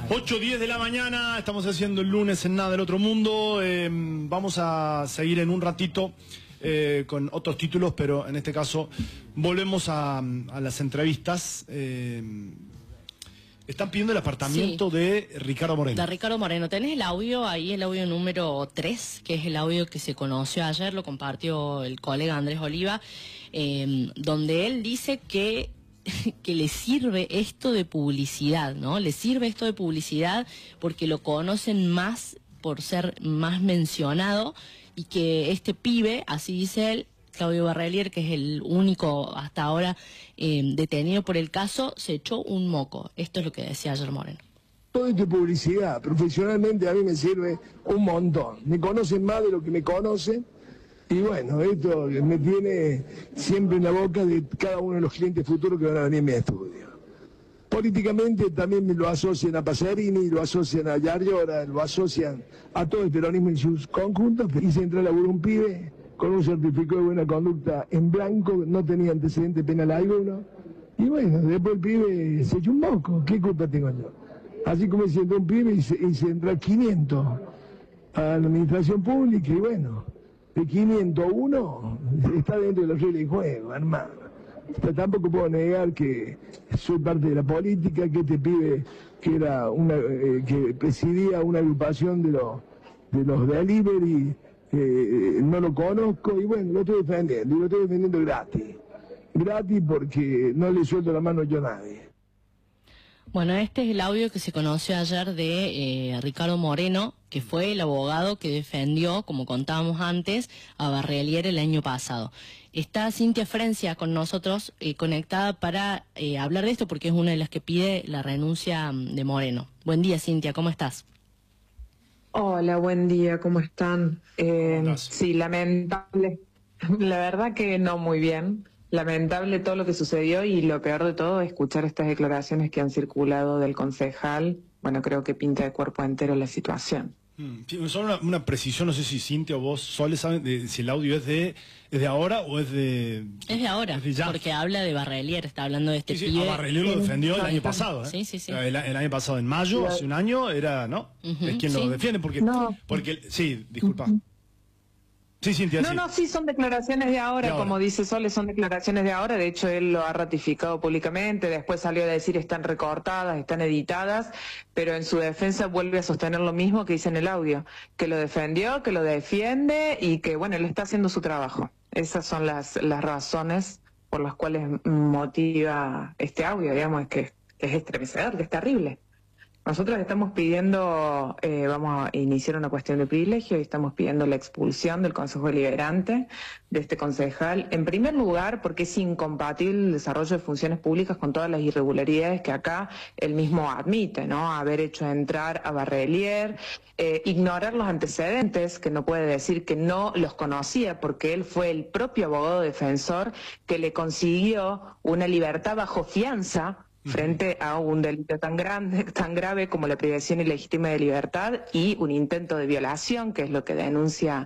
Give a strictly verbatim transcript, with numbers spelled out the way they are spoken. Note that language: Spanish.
ocho diez de la mañana, estamos haciendo el lunes en Nada del Otro Mundo. Eh, vamos a seguir en un ratito eh, con otros títulos, pero en este caso volvemos a, a las entrevistas. Eh, están pidiendo el apartamento sí. de Ricardo Moreno. De Ricardo Moreno. Tenés el audio ahí, el audio número tres, que es el audio que se conoció ayer, lo compartió el colega Andrés Oliva, eh, donde él dice que que le sirve esto de publicidad, ¿no? Le sirve esto de publicidad porque lo conocen más por ser más mencionado y que este pibe, así dice él, Claudio Barrelier, que es el único hasta ahora eh, detenido por el caso, se echó un moco. Esto es lo que decía ayer Moreno. Todo esto es publicidad. Profesionalmente a mí me sirve un montón. Me conocen más de lo que me conocen. Y bueno, esto me tiene siempre en la boca de cada uno de los clientes futuros que van a venir a mi estudio. Políticamente también me lo asocian a Pasarini, lo asocian a Yarlora, lo asocian a todo el peronismo en sus conjuntos. Hice entrar a laburo un pibe con un certificado de buena conducta en blanco, no tenía antecedente penal alguno. Y bueno, después el pibe se echó un moco, ¿qué culpa tengo yo? Así como hice entrar un pibe y hice, hice entrar quinientos a la administración pública y bueno... de quinientos uno está dentro de la regla de juego, hermano. Pero tampoco puedo negar que soy parte de la política, que este pibe que era una eh, que presidía una agrupación de los de los delivery, eh, no lo conozco y bueno, lo estoy defendiendo, y lo estoy defendiendo gratis. Gratis porque no le suelto la mano yo a nadie. Bueno, este es el audio que se conoció ayer de eh, Ricardo Moreno, que fue el abogado que defendió, como contábamos antes, a Barrelier el año pasado. Está Cintia Frencia con nosotros, eh, conectada para eh, hablar de esto, porque es una de las que pide la renuncia de Moreno. Buen día, Cintia, ¿cómo estás? Hola, buen día, ¿cómo están? Eh, ¿Cómo sí, lamentable. La verdad que no muy bien. Lamentable todo lo que sucedió y lo peor de todo, escuchar estas declaraciones que han circulado del concejal. Bueno, creo que pinta de cuerpo entero la situación. Mm, solo una, una precisión, no sé si Cintia o vos soles saben de, si el audio es de es de ahora o es de... Es de ahora, es de porque habla de Barrelier, está hablando de este sí, pibe. Sí, a Barrelier lo defendió el año pasado, ¿eh? Sí, sí, sí. El, el año pasado, en mayo, hace un año, era, ¿no? Uh-huh, es quien sí. lo defiende, porque... No. porque sí, disculpa. Uh-huh. Sí, Cintia, no, sí. no, sí, son declaraciones de ahora, de ahora, como dice Sole, son declaraciones de ahora, de hecho él lo ha ratificado públicamente, después salió a decir están recortadas, están editadas, pero en su defensa vuelve a sostener lo mismo que dice en el audio, que lo defendió, que lo defiende y que, bueno, él está haciendo su trabajo. Esas son las, las razones por las cuales motiva este audio, digamos, es que es estremecedor, que es terrible. Nosotros estamos pidiendo, eh, vamos a iniciar una cuestión de privilegio y estamos pidiendo la expulsión del Consejo Deliberante de este concejal. En primer lugar, porque es incompatible el desarrollo de funciones públicas con todas las irregularidades que acá él mismo admite, ¿no? Haber hecho entrar a Barrelier, eh, ignorar los antecedentes, que no puede decir que no los conocía, porque él fue el propio abogado defensor que le consiguió una libertad bajo fianza frente a un delito tan grande, tan grave como la privación ilegítima de libertad y un intento de violación, que es lo que denuncia